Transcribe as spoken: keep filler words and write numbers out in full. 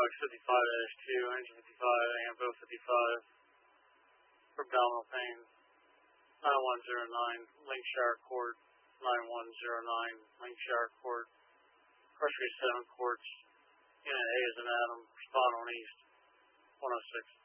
Alex fifty-five dash two, Energy fifty-five, Ambo fifty-five, for abdominal pain, nine one zero nine, Link Shower Court, nine one zero nine, Link Shower Court, Pressure seven quarts, Unit A is an Adam, respond on East, one oh six.